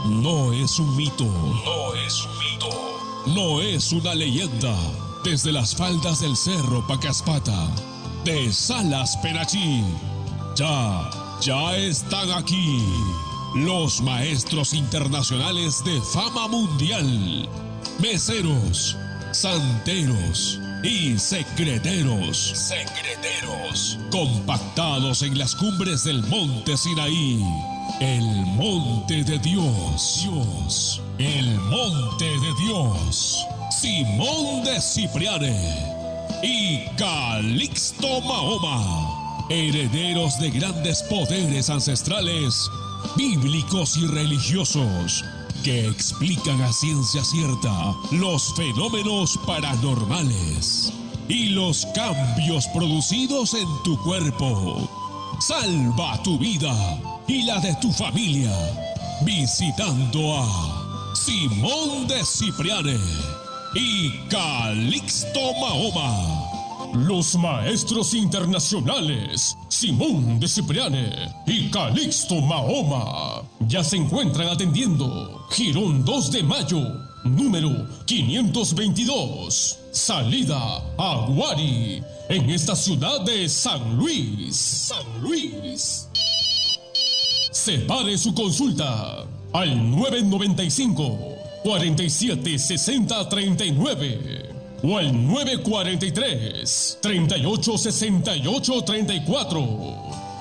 No es un mito. No es un mito. No es una leyenda. Desde las faldas del cerro Pacaspata, de Salas Penachí, ya están aquí los maestros internacionales de fama mundial, meseros, santeros y secreteros, compactados en las cumbres del monte Sinaí, el monte de Dios, el monte de Dios. Simón de Cipriane y Calixto Mahoma, herederos de grandes poderes ancestrales, bíblicos y religiosos, que explican a ciencia cierta los fenómenos paranormales y los cambios producidos en tu cuerpo. Salva tu vida y la de tu familia visitando a Simón de Cipriane y Calixto Mahoma. Los maestros internacionales Simón de Cipriane y Calixto Mahoma ya se encuentran atendiendo Jirón 2 de Mayo, número 522, salida a Guari, en esta ciudad de San Luis. Separe su consulta al 995 47 60 39 o al 943 38 68 34.